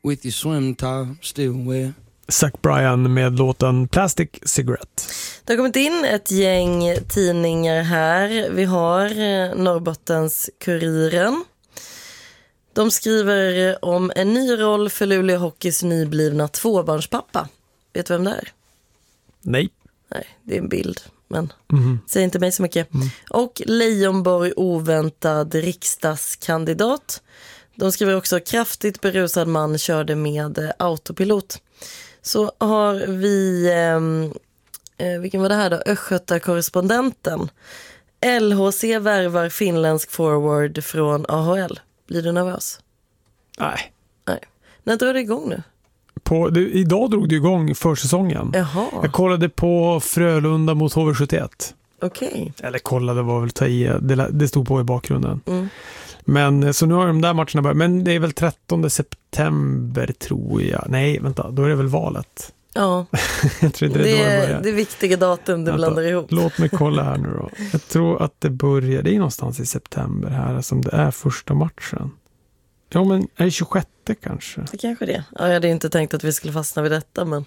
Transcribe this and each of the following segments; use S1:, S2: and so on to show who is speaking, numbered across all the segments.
S1: with your swim top still wet.
S2: Zac Bryan med låten Plastic Cigarette.
S3: Det har kommit in ett gäng tidningar här. Vi har Norrbottens Kuriren. De skriver om en ny roll för Luleå Hockeys nyblivna tvåbarnspappa. Vet du vem det är?
S2: Nej.
S3: Nej, det är en bild. Men säg inte mig så mycket. Och Leijonborg oväntad riksdagskandidat. De skriver också kraftigt berusad man körde med autopilot. Så har vi, vilken var det här då? Östgöta-korrespondenten. LHC värvar finländsk forward från AHL. Blir du nervös?
S2: Nej.
S3: När drar det igång nu?
S2: Idag drog det igång försäsongen.
S3: Jaha.
S2: Jag kollade på Frölunda mot HV71.
S3: Okej.
S2: Eller kollade var väl ta i. Det stod på i bakgrunden. Men så nu har de där matcherna börjat. Men det är väl 13 september tror jag. Nej, vänta. Då är det väl valet.
S3: Ja.
S2: Jag tror inte
S3: det
S2: börjar.
S3: är viktiga datum du blandar ihop.
S2: Låt mig kolla här nu då. Jag tror att det börjar. Det är någonstans i september här som det är första matchen. Ja, men är det 26 kanske?
S3: Det kanske det. Ja, jag hade inte tänkt att vi skulle fastna vid detta, men...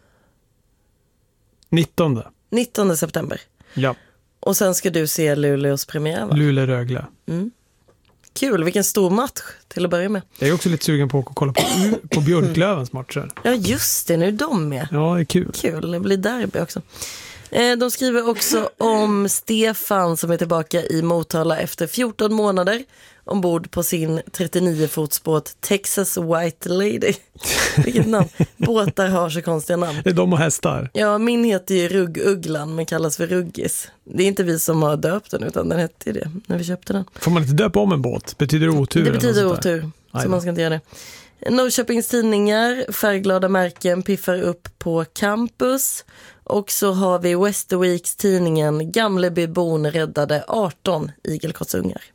S3: 19 september.
S2: Ja.
S3: Och sen ska du se Luleås premiär, va?
S2: Luleå-Rögle.
S3: Kul, vilken stor match till att börja med.
S2: Jag är också lite sugen på att kolla på Björklövens matcher.
S3: Ja, just det. Nu är de med.
S2: Ja, det är kul.
S3: Kul, det blir derby också. De skriver också om Stefan som är tillbaka i Motala efter 14 månader ombord på sin 39-fotsbåt Texas White Lady. Vilket namn. Båtar har så konstiga namn.
S2: Det är de och hästar.
S3: Ja, min heter ju Ruggugglan men kallas för Ruggis. Det är inte vi som har döpt den utan den hette ju det när vi köpte den.
S2: Får man inte döpa om en båt? Betyder det otur?
S3: Det betyder otur, så man ska inte göra det. Norrköpings tidningar, färgglada märken piffar upp på campus. Och så har vi Westerviks tidningen Gamlebybon räddade 18 igelkottsungar.